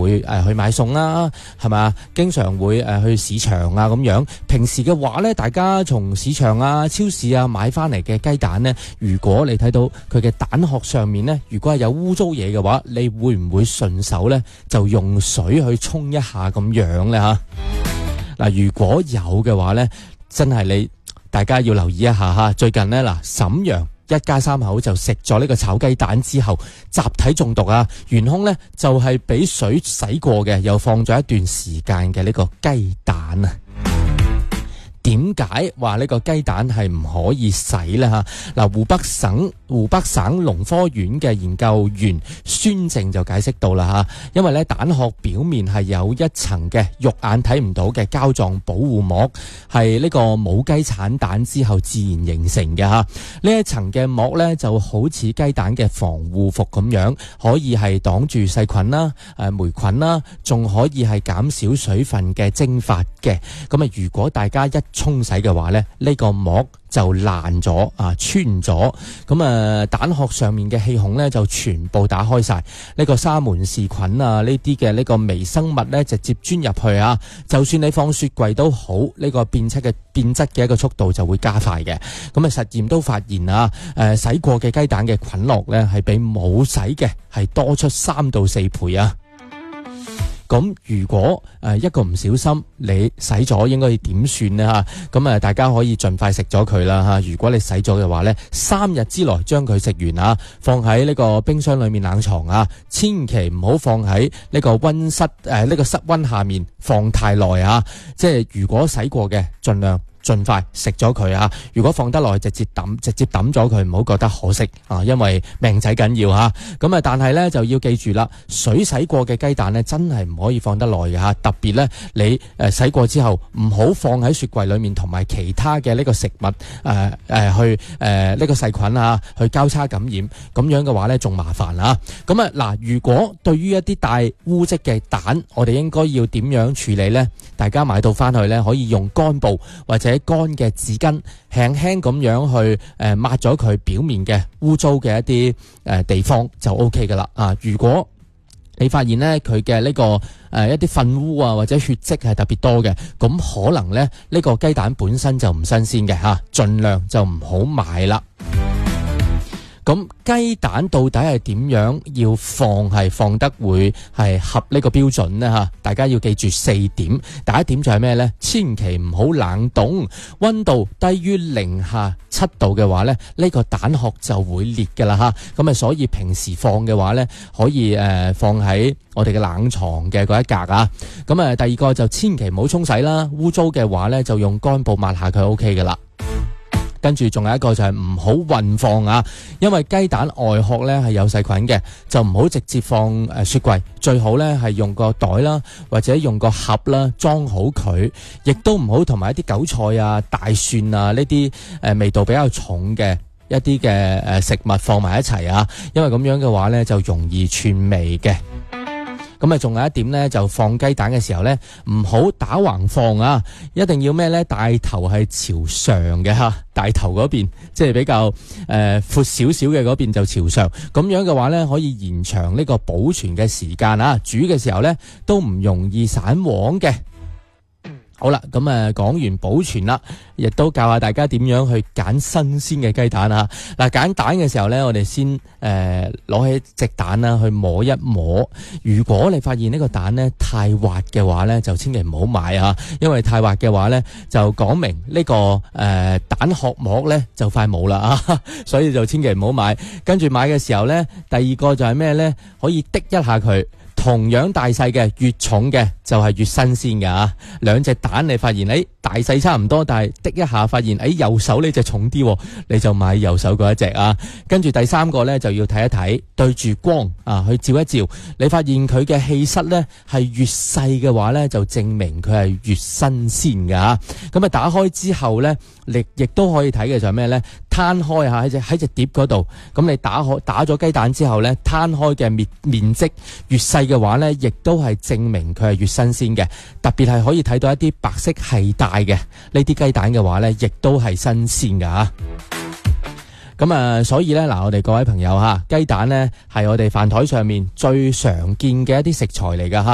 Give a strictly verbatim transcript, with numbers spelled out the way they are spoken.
會誒、呃、去買餸啦，係嘛？經常會誒、呃、去市場啊咁樣。平時嘅話咧，大家從市場啊、超市啊買翻嚟嘅雞蛋咧，如果你睇到佢嘅蛋殼上面咧，如果係有污糟嘢嘅話，你會唔會順手咧就用水去沖一下咁樣咧吓？嗱，如果有嘅話咧，真係你大家要留意一下吓。最近咧嗱，瀋陽一家三口就食咗呢個炒雞蛋之後集體中毒啊！元兇呢就係俾水洗過嘅，又放咗一段時間嘅呢個雞蛋啊！點解話呢個雞蛋係唔可以洗呢？吓，嗱，湖北省湖北省農科院嘅研究員孫靜就解釋到啦吓，因為咧蛋殼表面係有一層嘅肉眼睇唔到嘅膠狀保護膜，係呢個母雞產蛋之後自然形成嘅吓。呢一層嘅膜咧就好似雞蛋嘅防護服咁樣，可以係擋住細菌啦、誒霉菌啦，仲可以係減少水分嘅蒸發嘅。咁啊，如果大家一沖洗嘅話咧，呢個膜就爛咗啊，穿咗，咁啊蛋殼上面嘅氣孔咧就全部打開晒，呢個沙門氏菌啊呢啲嘅呢個微生物咧直接鑽入去啊，就算你放雪櫃都好，呢個變質嘅變質嘅一個速度就會加快嘅。咁啊實驗都發現啊，誒洗過嘅雞蛋嘅菌落咧係比冇洗嘅係多出三到四倍啊。咁如果誒一個唔小心你洗咗，應該要點算呢？吓？咁啊，大家可以盡快食咗佢啦吓。如果你洗咗嘅話呢，三日之內將佢食完啊，放喺呢個冰箱裏面冷藏啊，千祈唔好放喺呢個溫室誒呢、呃這個室溫下面放太耐啊。即係如果洗過嘅，盡量盡快食咗佢啊！如果放得耐，直接抌，直接抌咗佢，唔好覺得可惜啊！因為命仔緊要吓。咁啊，但係咧就要記住啦，水洗過嘅雞蛋咧，真係唔可以放得耐嘅吓。特別咧，你誒洗過之後，唔好放喺雪櫃裏面，同埋其他嘅呢個食物誒誒、呃呃、去誒呢、呃這個細菌啊，去交叉感染，咁樣嘅話咧仲麻煩啊！咁啊嗱，如果對於一啲帶污漬嘅蛋，我哋應該要點樣處理咧？大家買到翻去咧，可以用乾布或者乾嘅紙巾輕輕咁樣去誒抹咗佢表面嘅污糟嘅一啲誒地方就 O K 噶啦啊！如果你發現咧佢嘅呢個誒、呃、一啲糞污啊或者血跡係特別多嘅，咁可能咧呢、呢個雞蛋本身就唔新鮮嘅吓，盡量就唔好買啦。咁雞蛋到底係點樣要放係放得會係合呢個標準呢？吓，大家要記住四點。第一點就係咩呢？千祈唔好冷凍，溫度低於零下七度嘅話呢，呢、呢個蛋殼就會裂噶啦吓。咁啊，所以平時放嘅話呢，可以誒、呃、放喺我哋嘅冷藏嘅嗰一格啊。咁啊，第二個就千祈唔好沖洗啦，污糟嘅話呢，就用乾布抹下佢 O K 噶啦。跟住仲有一個就係唔好混放啊，因為雞蛋外殼咧係有細菌嘅，就唔好直接放誒雪櫃，最好咧係用個袋啦，或者用個盒啦裝好佢，亦都唔好同埋一啲韭菜啊、大蒜啊呢啲誒味道比較重嘅一啲嘅誒食物放埋一齊啊，因為咁樣嘅話咧就容易串味嘅。咁啊，仲有一點咧，就放雞蛋嘅時候咧，唔好打橫放啊，一定要咩咧？帶頭係朝上嘅吓，帶頭嗰邊即係比較誒闊少少嘅嗰邊就朝上，咁樣嘅話咧，可以延長呢個保存嘅時間啊，煮嘅時候咧都唔容易散黃嘅。好啦，咁啊講完保存啦，亦都教下大家點樣去揀新鮮嘅雞蛋啊！嗱，揀蛋嘅時候咧，我哋先誒攞起隻蛋啦，去摸一摸。如果你發現呢個蛋咧太滑嘅話咧，就千祈唔好買啊！因為太滑嘅話咧，就講明呢、這個誒、呃、蛋殼膜咧就快冇啦啊！所以就千祈唔好買。跟住買嘅時候咧，第二個就係咩咧？可以滴一下佢。同樣大細嘅越重嘅就係越新鮮嘅啊！兩隻蛋你發現誒大細差唔多，但係滴一下發現誒右手呢隻重啲，你就買右手嗰一隻啊！跟住第三個呢，就要睇一睇，對住光啊去照一照，你發現佢嘅氣室呢係越細嘅話呢，就證明佢係越新鮮嘅啊！咁啊打開之後呢，亦亦都可以睇嘅就係咩呢？攤開下喺隻喺隻碟嗰度，咁你打開打咗雞蛋之後呢，攤開嘅面面積越細嘅話呢，亦都係證明佢係越新鮮嘅。特別係可以睇到一啲白色係帶嘅呢啲雞蛋嘅話呢，亦都係新鮮噶。咁啊，所以呢，嗱，我哋各位朋友吓，雞蛋呢係我哋飯台上面最常見嘅一啲食材嚟噶吓。